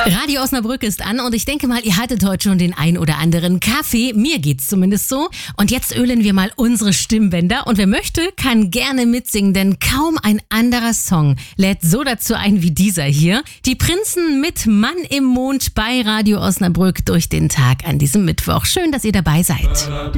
Radio Osnabrück ist an und ich denke mal, ihr hattet heute schon den ein oder anderen Kaffee. Mir geht's zumindest so. Und jetzt ölen wir mal unsere Stimmbänder. Und wer möchte, kann gerne mitsingen, denn kaum ein anderer Song lädt so dazu ein wie dieser hier. Die Prinzen mit Mann im Mond bei Radio Osnabrück durch den Tag an diesem Mittwoch. Schön, dass ihr dabei seid.